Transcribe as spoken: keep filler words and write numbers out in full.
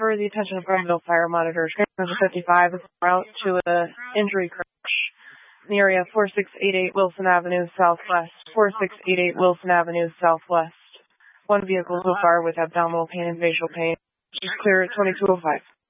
for the attention of Grenville Fire Monitors. Transit fifty-five is en route to an injury crash in the area four six eight eight Wilson Avenue Southwest. four six eight eight Wilson Avenue Southwest. One vehicle so far with abdominal pain and facial pain. She's clear at twenty-two oh five.